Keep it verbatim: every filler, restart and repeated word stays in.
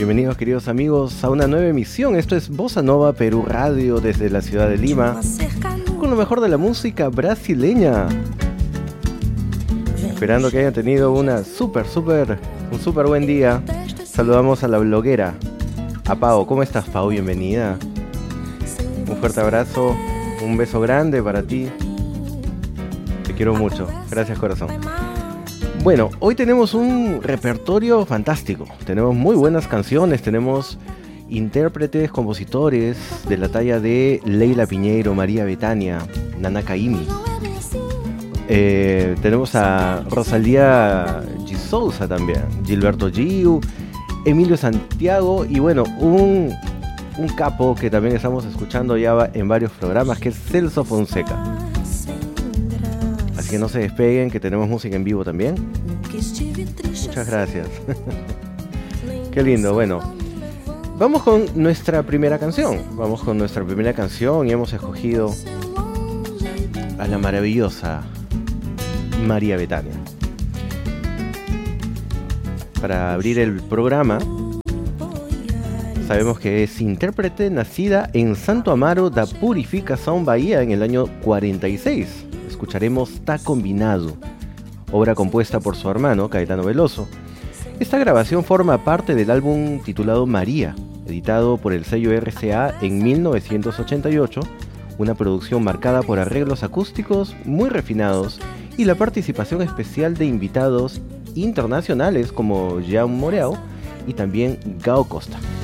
Bienvenidos, queridos amigos, a una nueva emisión. Esto es Bossa Nova Perú Radio desde la ciudad de Lima, con lo mejor de la música brasileña. Esperando que hayan tenido una súper, súper, un súper buen día. Saludamos a la bloguera, a Pau. ¿Cómo estás, Pau? Bienvenida. Un fuerte abrazo, un beso grande para ti. Te quiero mucho. Gracias, corazón. Bueno, hoy tenemos un repertorio fantástico. Tenemos muy buenas canciones, tenemos intérpretes, compositores de la talla de Leila Piñeiro, María Bethânia, Nana Caymmi. Eh, tenemos a Rosalía G. Souza también, Gilberto Gil, Emilio Santiago y bueno, un, un capo que también estamos escuchando ya en varios programas, que es Celso Fonseca. Así que no se despeguen, que tenemos música en vivo también. Muchas gracias. Qué lindo. Bueno, vamos con nuestra primera canción. Vamos con nuestra primera canción y hemos escogido a la maravillosa María Bethânia. Para abrir el programa, sabemos que es intérprete nacida en Santo Amaro da Purificação, Bahía, en el año cuarenta y seis. Escucharemos Tá Combinado, obra compuesta por su hermano Caetano Veloso. Esta grabación forma parte del álbum titulado María, editado por el sello R C A en mil novecientos ochenta y ocho, una producción marcada por arreglos acústicos muy refinados y la participación especial de invitados internacionales como Jean Moreau y también Gal Costa.